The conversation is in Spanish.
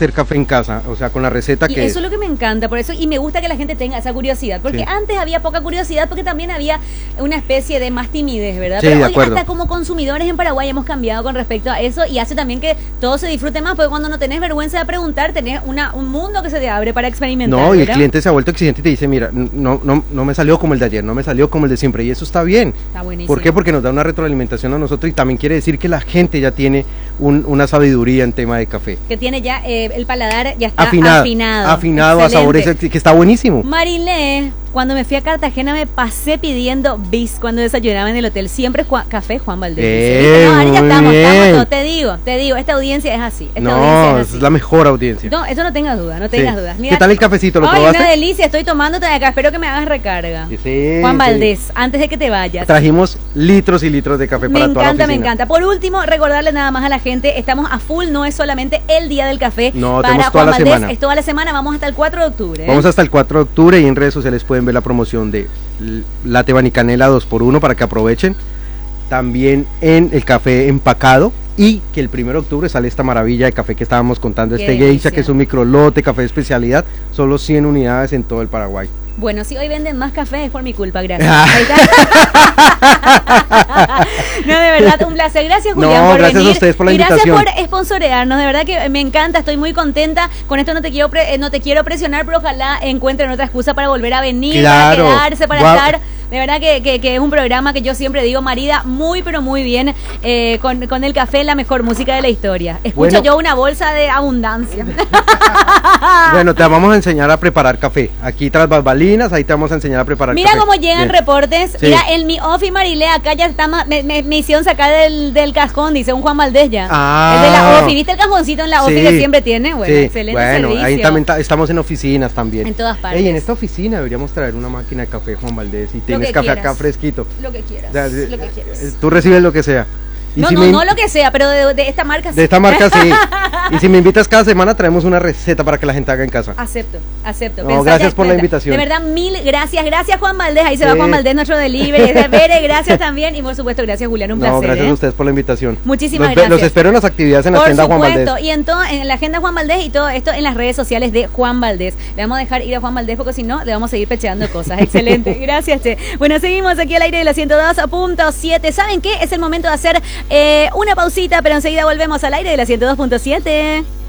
hacer café en casa, o sea, con la receta y que eso es lo que me encanta, por eso, y me gusta que la gente tenga esa curiosidad, porque Sí. antes había poca curiosidad, porque también había una especie de más timidez, ¿verdad? Sí, Pero de hoy acuerdo. hasta como consumidores en Paraguay hemos cambiado con respecto a eso, y hace también que todo se disfrute más, porque cuando no tenés vergüenza de preguntar, tenés un mundo que se te abre para experimentar. no, y el ¿verdad? cliente se ha vuelto exigente y te dice, mira, no me salió como el de ayer, no me salió como el de siempre, y eso está bien. Está buenísimo. ¿Por qué? Porque nos da una retroalimentación a nosotros y también quiere decir que la gente ya tiene una sabiduría en tema de café. Que tiene ya el paladar ya está Afinado afinado. a sabores, que está buenísimo. Marilé, cuando me fui a Cartagena me pasé pidiendo bis cuando desayunaba en el hotel. Siempre café Juan Valdés. No, ahora ya muy estamos bien. todos. Te digo, esta audiencia es así. Esta No, audiencia es es así. la mejor audiencia. No, eso no tengas dudas, no Sí. tengas dudas. ¿Qué tal el cafecito? ¿Lo ay, probaste? una delicia, estoy tomándote de acá. Espero que me hagas recarga. Sí, Juan sí. Valdés, antes de que te vayas. Trajimos litros y litros de café para toda la oficina. Me encanta. Por último, recordarle nada más a la gente, estamos a full, no es solamente el día del café. No, para tenemos toda Juan la Valdés, semana. es toda la semana, vamos hasta el 4 de octubre. Vamos hasta el 4 de octubre y en redes sociales pueden ver la promoción de latte Banicanela 2x1 para que aprovechen. También en el café empacado y que el 1 de octubre sale esta maravilla de café que estábamos contando, Qué este geisha, delicia. que es un microlote, café de especialidad, solo 100 unidades en todo el Paraguay. Bueno, si hoy venden más café es por mi culpa, gracias. Ah. Ahí está. No, de verdad, un placer. Gracias, Julián, No, por gracias a venir. ustedes por la y invitación. gracias por sponsorearnos, de verdad que me encanta, estoy muy contenta. Con esto no te quiero presionar, pero ojalá encuentren otra excusa para volver a venir, Claro. para quedarse, para Guau. estar. De verdad que es un programa que yo siempre digo, marida muy, pero muy bien con el café, la mejor música de la historia. Escucho Bueno. yo una bolsa de abundancia. Bueno, te vamos a enseñar a preparar café. Aquí tras bambalinas, ahí te vamos a enseñar a preparar Mira café. cómo llegan Bien. reportes. Sí. Mira, en mi office Marilé, acá ya está, me hicieron sacar del cajón, dice un Juan Valdés ya. Ah. El de la office, ¿viste el cajoncito en la office Sí. que siempre tiene? Bueno, Sí. excelente Bueno, servicio. ahí también estamos en oficinas también. En todas partes. Ey, en esta oficina deberíamos traer una máquina de café, Juan Valdés, y tienes que café quieras. acá fresquito. Lo que quieras, O sea, lo que quieras. Tú recibes lo que sea. Y No, si no, me- no lo que sea, pero de esta marca sí. De esta marca sí. Y si me invitas cada semana traemos una receta para que la gente haga en casa. Acepto. No, Pensá gracias ya, por la de invitación. verdad, mil gracias. Gracias, Juan Valdés. Ahí se va Sí. Juan Valdés, nuestro delivery. Bere, gracias también. Y por supuesto, gracias, Julián. Un No, placer. gracias ¿eh? a ustedes por la invitación. Muchísimas Los gracias. espero en las actividades en la Por agenda Juan supuesto, Valdés. y en la agenda Juan Valdés y todo esto en las redes sociales de Juan Valdés. Le vamos a dejar ir a Juan Valdés porque si no, le vamos a seguir pecheando cosas. Excelente, gracias, Che. Bueno, seguimos aquí al aire de la 102.7. ¿Saben qué? Es el momento de hacer una pausita, pero enseguida volvemos al aire de la 102.7.